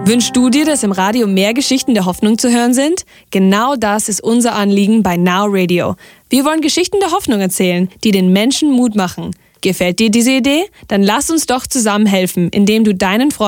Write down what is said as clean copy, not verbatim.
Wünschst du dir, dass im Radio mehr Geschichten der Hoffnung zu hören sind? Genau das ist unser Anliegen bei Now Radio. Wir wollen Geschichten der Hoffnung erzählen, die den Menschen Mut machen. Gefällt dir diese Idee? Dann lass uns doch zusammen helfen, indem du deinen Freunden